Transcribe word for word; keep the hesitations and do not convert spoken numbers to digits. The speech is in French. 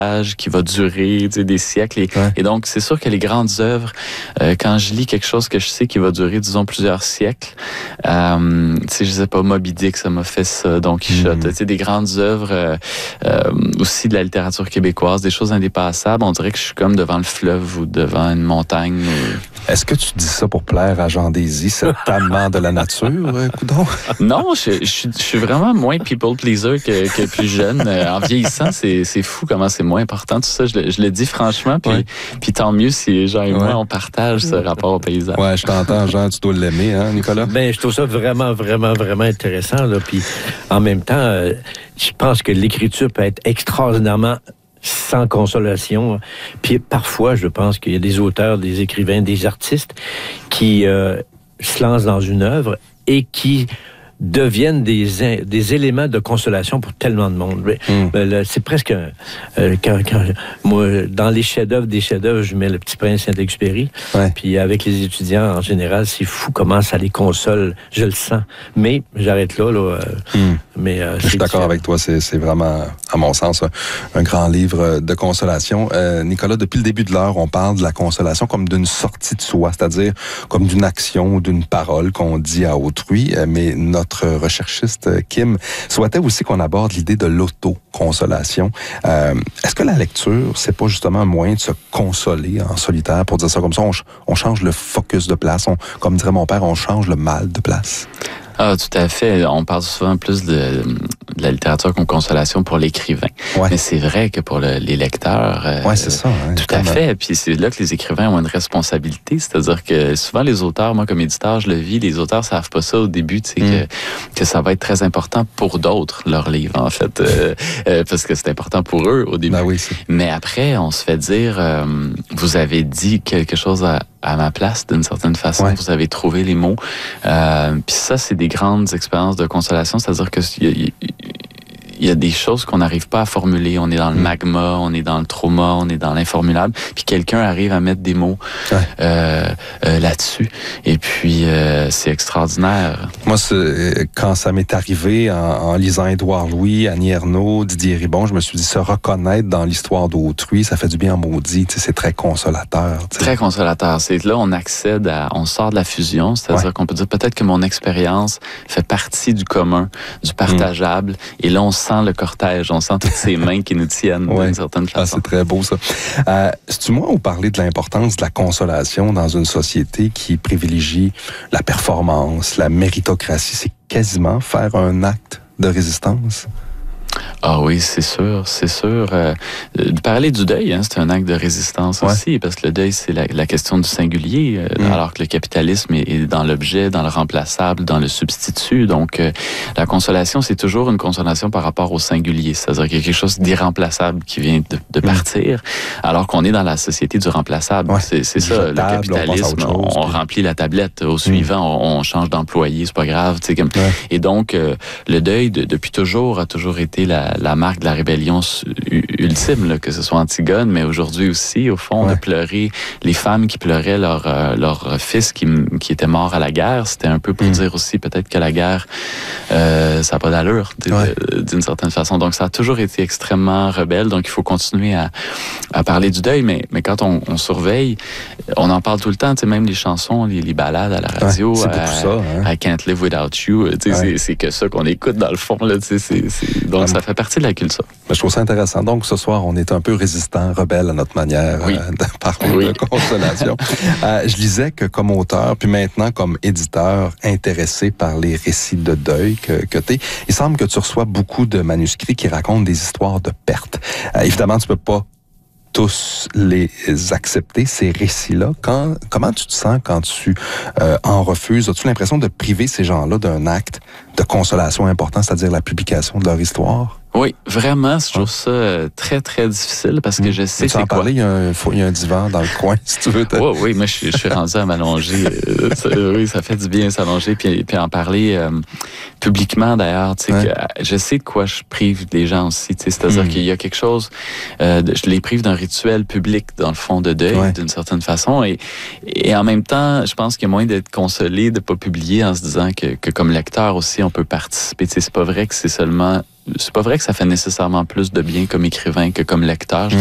qui va durer tu sais, des siècles. Et, ouais. et donc, c'est sûr que les grandes œuvres, euh, quand je lis quelque chose que je sais qui va durer, disons, plusieurs siècles, euh, tu sais, je sais pas, Moby Dick, ça m'a fait ça, Don Quichotte, mm. tu sais, des grandes œuvres euh, euh, aussi de la littérature québécoise, des choses indépassables, on dirait que je suis comme devant le fleuve ou devant une montagne. Ou... Est-ce que tu dis ça pour plaire à Jean Désy, cet amant de la nature, coudonc? Non, je, je, je suis vraiment moins people pleaser que, que plus jeune. En vieillissant, c'est, c'est fou comment c'est moins important. Tout ça, je le, je le dis franchement. Puis, ouais. puis tant mieux si Jean et ouais. moi, on partage ce rapport au paysage. Ouais, je t'entends, Jean, tu dois l'aimer, hein, Nicolas? Ben, je trouve ça vraiment, vraiment, vraiment intéressant. Là. Puis en même temps, euh, je pense que l'écriture peut être extraordinairement sans consolation. Puis parfois, je pense qu'il y a des auteurs, des écrivains, des artistes qui euh, se lancent dans une œuvre et qui deviennent des, des éléments de consolation pour tellement de monde. Mm. C'est presque... Un, euh, quand, quand, moi, dans les chefs-d'œuvre des chefs-d'œuvre, je mets Le Petit Prince Saint-Exupéry. Ouais. Puis avec les étudiants, en général, c'est fou comment ça les console. Je le sens. Mais j'arrête là. là euh, mm. mais, euh, je suis d'accord avec toi. C'est, c'est vraiment, à mon sens, un, un grand livre de consolation. Euh, Nicolas, depuis le début de l'heure, on parle de la consolation comme d'une sortie de soi, c'est-à-dire comme d'une action ou d'une parole qu'on dit à autrui. Euh, mais notre Notre recherchiste Kim souhaitait aussi qu'on aborde l'idée de l'auto-consolation. Euh, est-ce que la lecture, c'est pas justement un moyen de se consoler en solitaire, pour dire ça comme ça, on, on change le focus de place, on, comme dirait mon père, on change le mal de place? Ah, tout à fait. On parle souvent plus de, de la littérature comme consolation pour l'écrivain. Ouais. Mais c'est vrai que pour le, les lecteurs... Euh, oui, c'est ça. Hein, tout à fait. Puis c'est là que les écrivains ont une responsabilité. C'est-à-dire que souvent, les auteurs, moi, comme éditeur, je le vis, les auteurs savent pas ça au début, tu sais, mm. que, que ça va être très important pour d'autres, leur livre, en fait. Euh, euh, parce que c'est important pour eux au début. Ben oui, c'est... Mais après, on se fait dire, euh, vous avez dit quelque chose à, à ma place, d'une certaine façon. Ouais. Vous avez trouvé les mots. Euh, puis ça, c'est des grandes expériences de consolation, c'est-à-dire que il y a des choses qu'on n'arrive pas à formuler. On est dans le magma, on est dans le trauma, on est dans l'informulable. Puis quelqu'un arrive à mettre des mots ouais. euh, euh, là-dessus. Et puis, euh, c'est extraordinaire. Moi, c'est, quand ça m'est arrivé en, en lisant Édouard Louis, Annie Ernaux, Didier Ribon, je me suis dit, se reconnaître dans l'histoire d'autrui, ça fait du bien en maudit. Tu sais, c'est très consolateur. Tu sais. Très consolateur. C'est là, on accède à... On sort de la fusion, c'est-à-dire ouais. qu'on peut dire peut-être que mon expérience fait partie du commun, du partageable. Mm. Et là, on sent le cortège, on sent toutes ces mains qui nous tiennent ouais. d'une certaine façon. Ah, c'est très beau, ça. Euh, c'est-tu moi ou parler de l'importance de la consolation dans une société qui privilégie la performance, la méritocratie? C'est quasiment faire un acte de résistance? Ah oui, c'est sûr, c'est sûr. Euh, de parler du deuil, hein, c'est un acte de résistance ouais. aussi, parce que le deuil, c'est la, la question du singulier, euh, mm. alors que le capitalisme est, est dans l'objet, dans le remplaçable, dans le substitut. Donc, euh, la consolation, c'est toujours une consolation par rapport au singulier, c'est-à-dire qu'il y a quelque chose d'irremplaçable qui vient de, de partir, mm. alors qu'on est dans la société du remplaçable. Ouais. C'est, c'est ça, le capitalisme, on, chose, on puis... remplit la tablette, au suivant, mm. on, on change d'employé, c'est pas grave. Comme... Ouais. Et donc, euh, le deuil, de, depuis toujours, a toujours été la, la marque de la rébellion ultime, là, que ce soit Antigone, mais aujourd'hui aussi, au fond, ouais. de pleurer les femmes qui pleuraient leur, euh, leur fils qui, qui était mort à la guerre, c'était un peu pour mm. dire aussi peut-être que la guerre, euh, ça n'a pas d'allure, ouais. d'une certaine façon. Donc, ça a toujours été extrêmement rebelle, donc il faut continuer à, à parler du deuil, mais, mais quand on, on surveille, on en parle tout le temps, même les chansons, les, les ballades à la radio, ouais, c'est à, ça, hein. I Can't Live Without You, ouais. c'est, c'est que ça qu'on écoute dans le fond, là, c'est, c'est, donc ouais. ça fait partie de la culture. Mais je trouve ça intéressant. Donc, ce soir, on est un peu résistant, rebelle à notre manière oui. euh, de parler oui. de consolation. euh, je lisais que comme auteur, puis maintenant comme éditeur intéressé par les récits de deuil que, que tu es, il semble que tu reçois beaucoup de manuscrits qui racontent des histoires de perte. Euh, évidemment, tu peux pas tous les accepter, ces récits-là. Quand, comment tu te sens quand tu euh, en refuses? As-tu l'impression de priver ces gens-là d'un acte de consolation important, c'est-à-dire la publication de leur histoire? Oui, vraiment, je trouve ça très, très difficile parce que je sais c'est quoi. Parler, il y, a un, il y a un divan dans le coin, si tu veux. Oui, oui, moi, je, je suis rendu à m'allonger. ça, oui, ça fait du bien s'allonger puis, puis en parler euh, publiquement, d'ailleurs. Tu sais, ouais. que, je sais de quoi je prive les gens aussi. Tu sais, c'est-à-dire mm. qu'il y a quelque chose, euh, de, je les prive d'un rituel public, dans le fond, de deuil, ouais. d'une certaine façon. Et, et en même temps, je pense qu'il y a moyen d'être consolé, de ne pas publier en se disant que, que comme lecteur aussi, on peut participer. Tu sais, c'est pas vrai que c'est seulement c'est pas vrai que ça fait nécessairement plus de bien comme écrivain que comme lecteur.